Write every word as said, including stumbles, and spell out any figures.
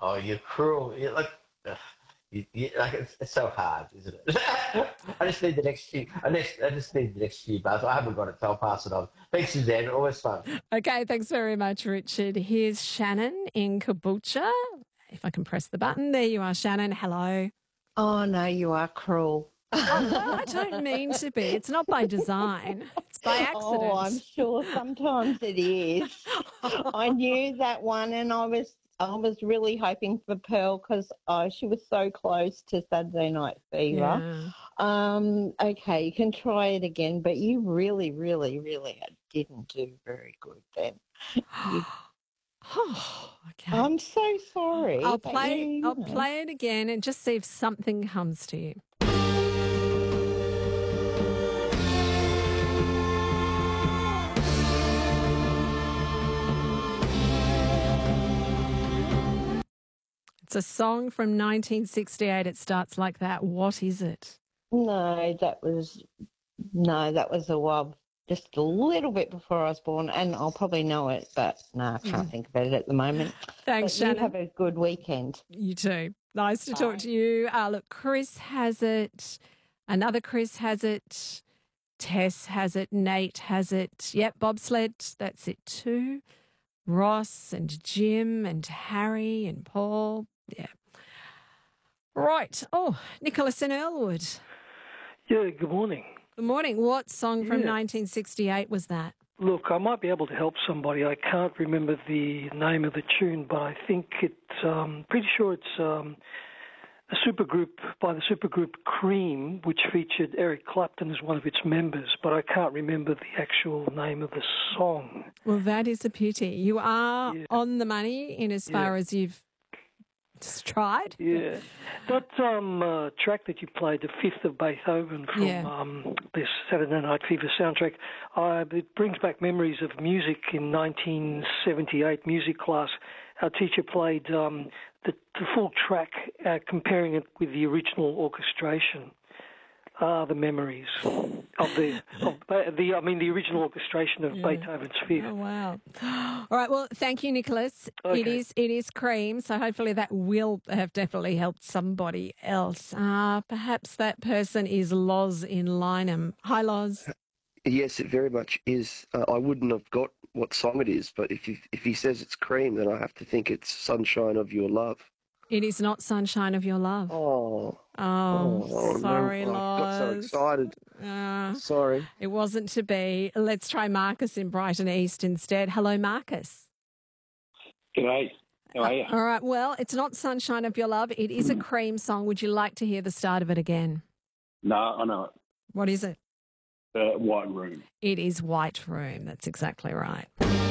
Oh, you're cruel. You're like, ugh, you, you, like it's, it's so hard, isn't it? I just need the next few. I just, I just need the next few bars. I haven't got it, so I'll pass it on. Thanks, Suzanne. Always fun. Okay, thanks very much, Richard. Here's Shannon in Caboolture. If I can press the button. There you are, Shannon. Hello. Oh, no, you are cruel. Oh, well, I don't mean to be. It's not by design. It's by accident. Oh, I'm sure sometimes it is. I knew that one, and I was I was really hoping for Pearl because oh, she was so close to Saturday Night Fever. Yeah. Um, okay, you can try it again, but you really, really, really didn't do very good then. You, Oh, okay. I'm so sorry. I'll but play. you I'll know. play it again and just see if something comes to you. It's a song from nineteen sixty-eight. It starts like that. What is it? No, that was no, that was a while, just a little bit before I was born, and I'll probably know it, but no, I can't think about it at the moment. Thanks, But Shannon. you have a good weekend. You too. Nice to talk Bye. to you. Uh, look, Chris has it. Another Chris has it. Tess has it. Nate has it. Yep, bobsled. That's it too. Ross and Jim and Harry and Paul. Yeah. Right. Oh, Nicholas in Earlwood. Yeah, good morning. Good morning. What song from Yeah. nineteen sixty-eight was that? Look, I might be able to help somebody. I can't remember the name of the tune, but I think it's, um, pretty sure it's um, a supergroup by the supergroup Cream, which featured Eric Clapton as one of its members, but I can't remember the actual name of the song. Well, that is a pity. You are Yeah. on the money in as far Yeah. as you've just tried. Yeah. That um, uh, track that you played, the Fifth of Beethoven from Yeah. um, this Saturday Night Fever soundtrack, uh, it brings back memories of music in nineteen seventy-eight music class. Our teacher played um, the, the full track, uh, comparing it with the original orchestration. Ah, the memories of the, of the, I mean, the original orchestration of Yeah. Beethoven's Fifth. Oh, wow. All right. Well, thank you, Nicholas. It Okay. is it is Cream, so hopefully that will have definitely helped somebody else. Uh, perhaps that person is Loz in Lynham. Hi, Loz. Yes, it very much is. Uh, I wouldn't have got what song it is, but if you, if he says it's Cream, then I have to think it's Sunshine of Your Love. It is not Sunshine of Your Love. Oh, Oh, oh, sorry, no. I got so Loz. excited. Uh, Sorry. it wasn't to be. Let's try Marcus in Brighton East instead. Hello, Marcus. G'day. How are you? All right. Well, it's not Sunshine of Your Love. It is a Cream song. Would you like to hear the start of it again? No, I know it. What is it? Uh, White Room. It is White Room. That's exactly right.